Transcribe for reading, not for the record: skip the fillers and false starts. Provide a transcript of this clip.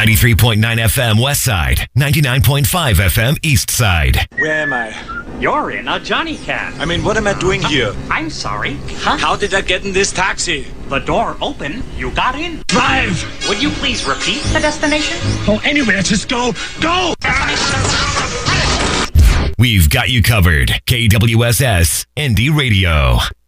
93.9 FM West Side, 99.5 FM East Side. Where am I? You're in a Johnny Cab. I mean, what am I doing here? I'm sorry. Huh? How did I get in this taxi? The door open. You got in. Drive! Would you please repeat the destination? Oh, anywhere, just go. Go! We've got you covered. KWSS Indie Radio.